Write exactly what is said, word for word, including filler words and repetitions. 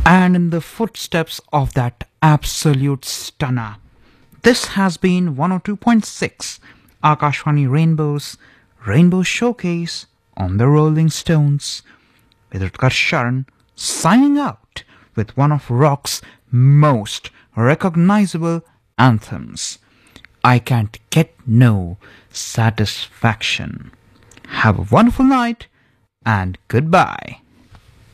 And in the footsteps of that absolute stunner, this has been one oh two point six Akashvani Rainbow's Rainbow Showcase on the Rolling Stones, with Utkarsh Sharan signing out with one of rock's most recognizable anthems, I Can't Get No Satisfaction. Have a wonderful night and goodbye.